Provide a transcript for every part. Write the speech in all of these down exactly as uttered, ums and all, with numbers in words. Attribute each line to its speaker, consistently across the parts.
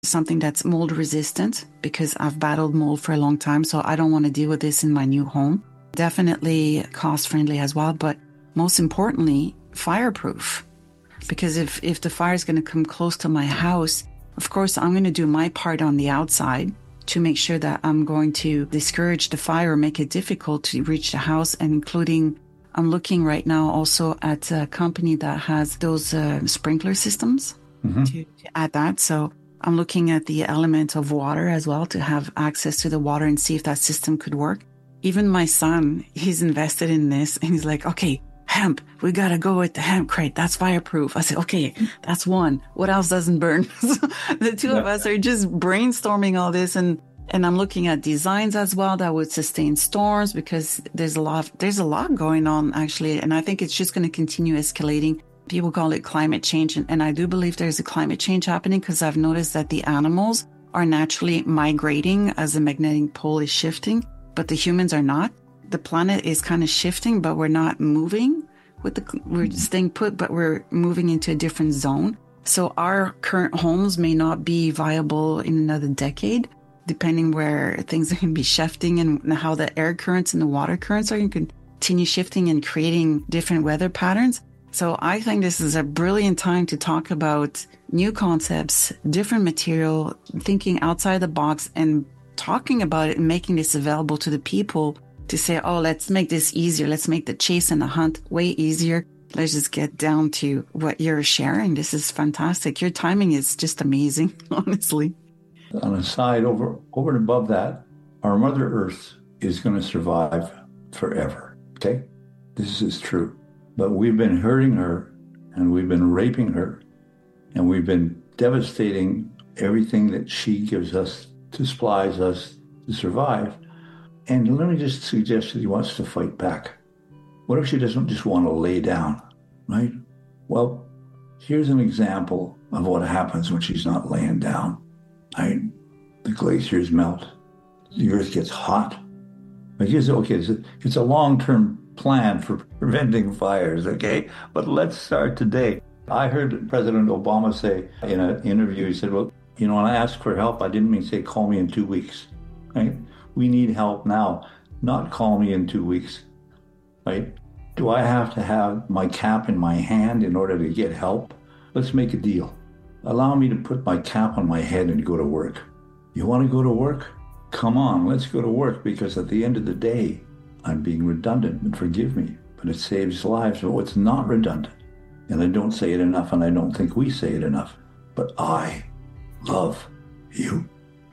Speaker 1: something that's mold resistant because I've battled mold for a long time. So I don't want to deal with this in my new home. Definitely cost friendly as well. But most importantly, fireproof. Because if, if the fire is going to come close to my house, of course, I'm going to do my part on the outside to make sure that I'm going to discourage the fire or make it difficult to reach the house. And including, I'm looking right now also at a company that has those uh, sprinkler systems mm-hmm. to, to add that. So I'm looking at the element of water as well to have access to the water and see if that system could work. Even my son, he's invested in this and he's like, okay, hemp, we got to go with the hemp crate. That's fireproof. I said, okay, that's one. What else doesn't burn? So the two yeah. of us are just brainstorming all this. And, and I'm looking at designs as well that would sustain storms because there's a lot, there's a lot going on actually. And I think it's just going to continue escalating. People call it climate change. And, and I do believe there's a climate change happening because I've noticed that the animals are naturally migrating as the magnetic pole is shifting, but the humans are not. The planet is kind of shifting, but we're not moving with the, we're staying put, but we're moving into a different zone. So our current homes may not be viable in another decade, depending where things are going to be shifting and how the air currents and the water currents are going to continue shifting and creating different weather patterns. So I think this is a brilliant time to talk about new concepts, different material, thinking outside the box and talking about it and making this available to the people to say, oh, let's make this easier. Let's make the chase and the hunt way easier. Let's just get down to what you're sharing. This is fantastic. Your timing is just amazing, honestly.
Speaker 2: On a side, over, over and above that, our Mother Earth is going to survive forever, okay? This is true. But we've been hurting her, and we've been raping her, and we've been devastating everything that she gives us, to supplies us to survive. And let me just suggest that he wants to fight back. What if she doesn't just want to lay down, right? Well, here's an example of what happens when she's not laying down, right? The glaciers melt. The earth gets hot. Like here's, okay, it's a, it's a long-term plan for preventing fires, okay? But let's start today. I heard President Obama say in an interview, he said, well, you know, when I asked for help, I didn't mean say, call me in two weeks, right? We need help now, not call me in two weeks, right? Do I have to have my cap in my hand in order to get help? Let's make a deal. Allow me to put my cap on my head and go to work. You want to go to work? Come on, let's go to work, because at the end of the day, I'm being redundant, and forgive me, but it saves lives. But what's not redundant, and I don't say it enough, and I don't think we say it enough, but I love you.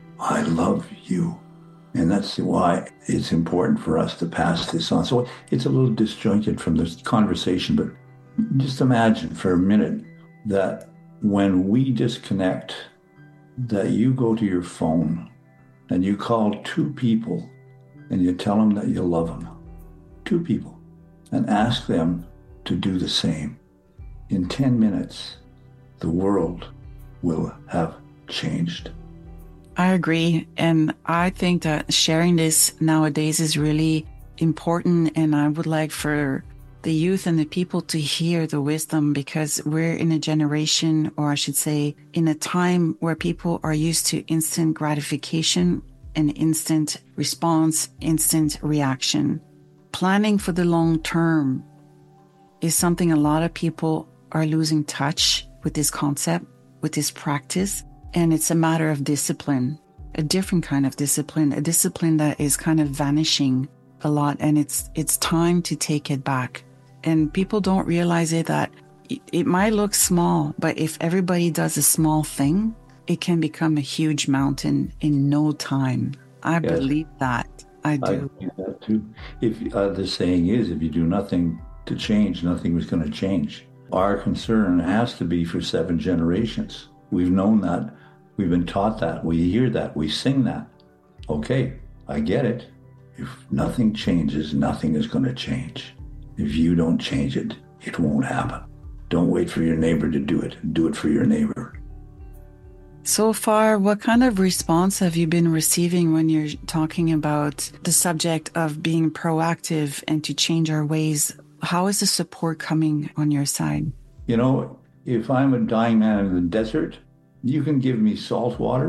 Speaker 2: I love you. And that's why it's important for us to pass this on. So it's a little disjointed from this conversation, but just imagine for a minute that when we disconnect, that you go to your phone and you call two people and you tell them that you love them. Two people. And ask them to do the same. In ten minutes, the world will have changed.
Speaker 1: I agree. And I think that sharing this nowadays is really important. And I would like for the youth and the people to hear the wisdom, because we're in a generation, or I should say, in a time where people are used to instant gratification and instant response, instant reaction. Planning for the long term is something a lot of people are losing touch with this concept, with this practice. And it's a matter of discipline, a different kind of discipline, a discipline that is kind of vanishing a lot. And it's it's time to take it back. And people don't realize it, that it, it might look small, but if everybody does a small thing, it can become a huge mountain in no time. I yes. believe that. I do.
Speaker 2: I believe that too. If uh, the saying is, if you do nothing to change, nothing is going to change. Our concern has to be for seven generations. We've known that. We've been taught that. We hear that. We sing that. Okay, I get it. If nothing changes, nothing is going to change. If you don't change it, it won't happen. Don't wait for your neighbor to do it. Do it for your neighbor.
Speaker 1: So far, what kind of response have you been receiving when you're talking about the subject of being proactive and to change our ways? How is the support coming on your side?
Speaker 2: You know, if I'm a dying man in the desert, You can give me salt water